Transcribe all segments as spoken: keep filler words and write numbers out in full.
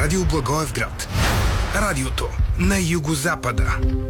Радио Благоевград. Радиото на югозапада.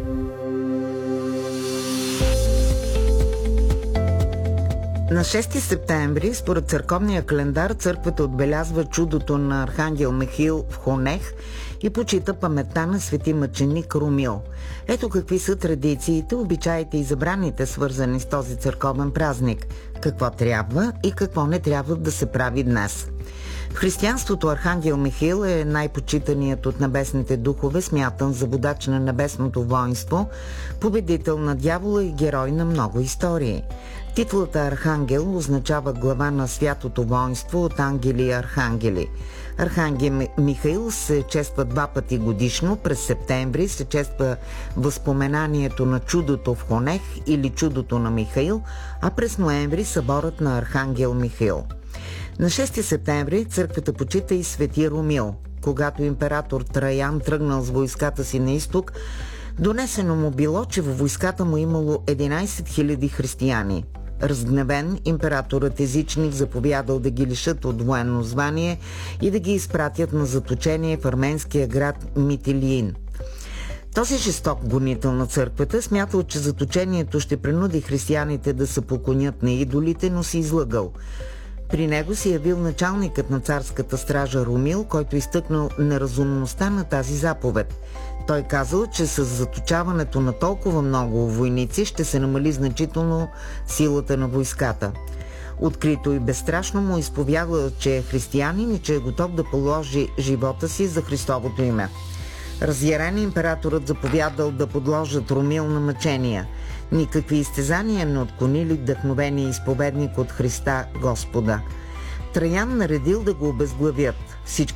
На шести септември, според църковния календар, църквата отбелязва чудото на архангел Михаил в Хонех и почита паметта на свети мъченик Ромил. Ето какви са традициите, обичаите и забраните, свързани с този църковен празник. Какво трябва и какво не трябва да се прави днес. В християнството архангел Михаил е най-почитаният от небесните духове, смятан за водач на небесното воинство, победител на дявола и герой на много истории. Титлата архангел означава глава на святото воинство от ангели и архангели. Архангел Михаил се чества два пъти годишно. През септември се чества възпоменанието на чудото в Хонех или чудото на Михаил, а през ноември съборът на архангел Михаил. На шести септември църквата почита и свети Ромил. Когато император Траян тръгнал с войската си на изток, донесено му било, че във войската му имало единайсет хиляди християни. Разгневен, императорът езичник заповядал да ги лишат от военно звание и да ги изпратят на заточение в арменския град Митилиин. Този жесток гонител на църквата смятал, че заточението ще принуди християните да се поклонят на идолите, но си излъгал. При него се явил началникът на царската стража Ромил, който изтъкнал неразумността на тази заповед. Той казал, че с заточаването на толкова много войници ще се намали значително силата на войската. Открито и безстрашно му изповядал, че е християнин и че е готов да положи живота си за Христовото име. Разярен императорът заповядал да подложат Ромил на мъчения. Никакви изтезания не отклонили вдъхновения изповедник от Христа Господа. Траян наредил да го обезглавят. Всички